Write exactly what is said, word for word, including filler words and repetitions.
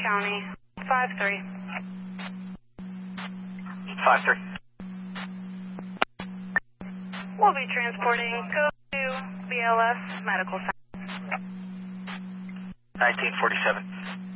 County, five three. five three. We'll be transporting code to B L S Medical Center. nineteen forty-seven.